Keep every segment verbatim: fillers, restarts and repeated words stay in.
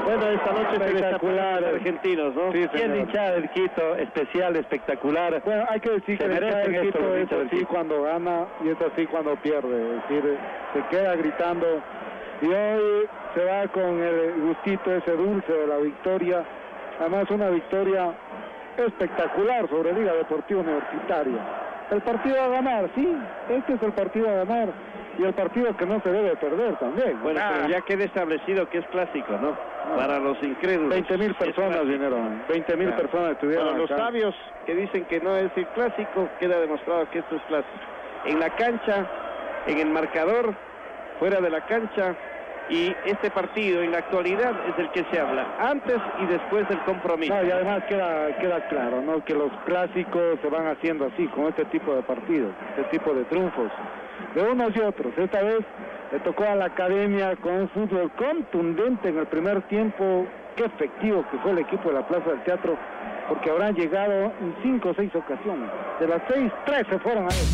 Bueno, esta noche espectacular, se argentinos, ¿no? Sí, y el hinchada del Quito, especial, espectacular. Bueno, hay que decir se que el hinchada del Quito es así Quito. cuando gana y es así cuando pierde. Es decir, se queda gritando y hoy se va con el gustito ese dulce de la victoria. Además, una victoria espectacular sobre Liga Deportiva Universitaria. El partido a ganar, sí, este es el partido a ganar y el partido que no se debe perder también. Bueno, ah. pero ya queda establecido que es clásico, ¿no? no. Para los incrédulos. veinte mil personas vinieron, veinte mil claro. personas estuvieron Para los acá. sabios que dicen que no es el clásico, queda demostrado que esto es clásico. En la cancha, en el marcador, fuera de la cancha, y este partido en la actualidad es el que se habla antes y después del compromiso. No, y además queda queda claro, ¿no? Que los clásicos se van haciendo así, con este tipo de partidos, este tipo de triunfos, de unos y otros. Esta vez le tocó a la Academia con un fútbol contundente en el primer tiempo. Qué efectivo que fue el equipo de la Plaza del Teatro, porque habrán llegado en cinco o seis ocasiones. De las seis, tres se fueron a él.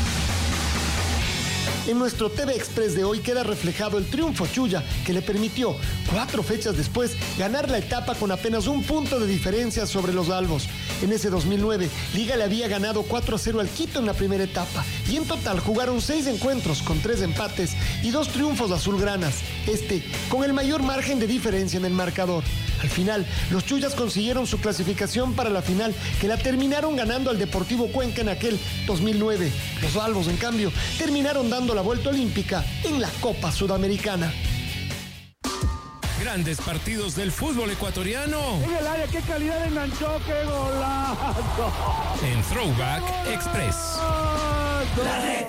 En nuestro T V Express de hoy queda reflejado el triunfo Chuya, que le permitió, cuatro fechas después, ganar la etapa con apenas un punto de diferencia sobre los albos. En ese dos mil nueve, Liga le había ganado cuatro a cero al Quito en la primera etapa, y en total jugaron seis encuentros con tres empates y dos triunfos azulgranas, este con el mayor margen de diferencia en el marcador. Al final, los Chuyas consiguieron su clasificación para la final, que la terminaron ganando al Deportivo Cuenca en aquel dos mil nueve. Los albos, en cambio, terminaron dando la vuelta olímpica en la Copa Sudamericana. Grandes partidos del fútbol ecuatoriano. En el área, qué calidad de enganchó, qué golazo. En Throwback Express. La red.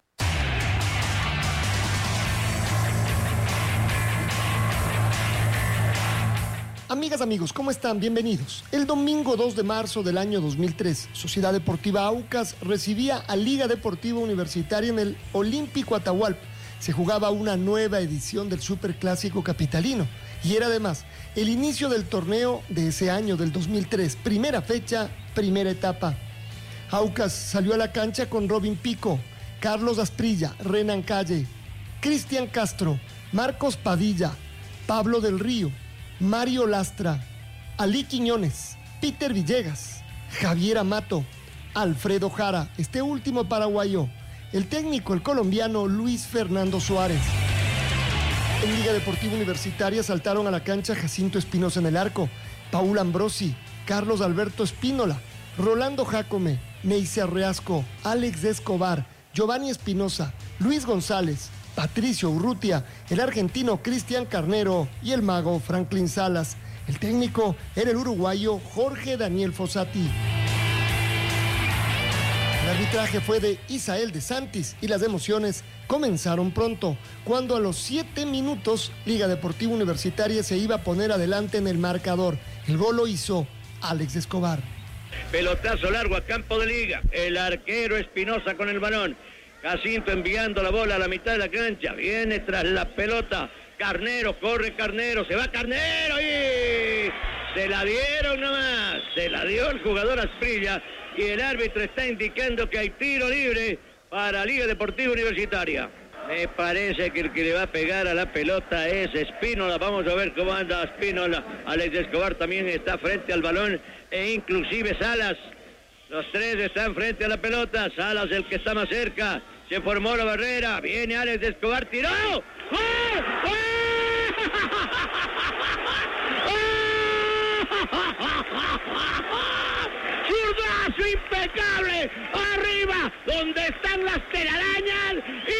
Amigas, amigos, ¿cómo están? Bienvenidos. El domingo dos de marzo del año dos mil tres, Sociedad Deportiva Aucas recibía a Liga Deportiva Universitaria en el Olímpico Atahualpa. Se jugaba una nueva edición del Superclásico Capitalino y era además el inicio del torneo de ese año, del dos mil tres. Primera fecha, primera etapa. Aucas salió a la cancha con Robin Pico, Carlos Asprilla, Renan Calle, Cristian Castro, Marcos Padilla, Pablo del Río, Mario Lastra, Ali Quiñones, Peter Villegas, Javier Amato, Alfredo Jara, este último paraguayo, el técnico, el colombiano Luis Fernando Suárez. En Liga Deportiva Universitaria saltaron a la cancha Jacinto Espinosa en el arco, Paul Ambrosi, Carlos Alberto Espínola, Rolando Jácome, Neisy Arreasco, Alex de Escobar, Giovanni Espinosa, Luis González, Patricio Urrutia, el argentino Cristian Carnero y el mago Franklin Salas. El técnico era el uruguayo Jorge Daniel Fossati. El arbitraje fue de Isael de Santis y las emociones comenzaron pronto, cuando a los siete minutos Liga Deportiva Universitaria se iba a poner adelante en el marcador. El gol lo hizo Alex de Escobar. Pelotazo largo a campo de Liga, el arquero Espinosa con el balón. Jacinto enviando la bola a la mitad de la cancha, viene tras la pelota, Carnero, corre Carnero, se va Carnero y se la dieron nomás, se la dio el jugador Asprilla y el árbitro está indicando que hay tiro libre para Liga Deportiva Universitaria. Me parece que el que le va a pegar a la pelota es Espínola, vamos a ver cómo anda Espínola, Alex Escobar también está frente al balón e inclusive Salas. Los tres están frente a la pelota, Salas el que está más cerca, se formó la barrera, viene Alex Escobar, tiró. ¡Gol! ¡Gol! ¡Zurdazo impecable! ¡Arriba! Donde están las telarañas